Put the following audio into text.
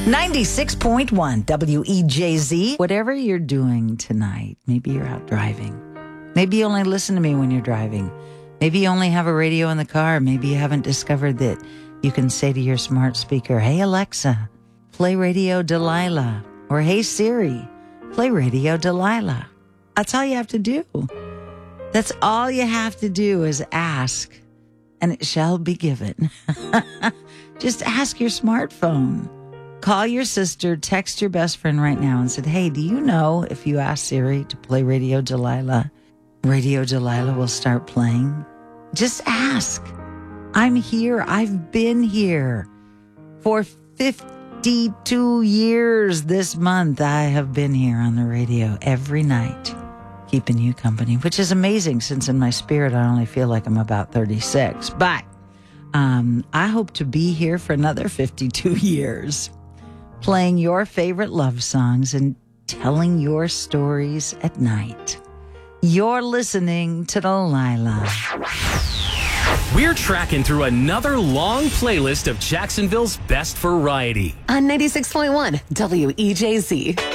96.1 WEJZ. Whatever you're doing tonight, maybe you're out driving. Maybe you only listen to me when you're driving. Maybe you only have a radio in the car. Maybe you haven't discovered that you can say to your smart speaker, "Hey Alexa, play Radio Delilah." Or, "Hey Siri, play Radio Delilah." That's all you have to do. That's all you have to do is ask, and it shall be given. Just ask your smartphone. Call your sister, text your best friend right now and said, "Hey, do you know if you ask Siri to play Radio Delilah will start playing?" Just ask. I'm here. I've been here for 52 years this month. I have been here on the radio every night, keeping you company, which is amazing since in my spirit I only feel like I'm about 36. But I hope to be here for another 52 years, playing your favorite love songs and telling your stories at night. You're listening to Delilah. We're tracking through another long playlist of Jacksonville's best variety on 96.1 WEJZ.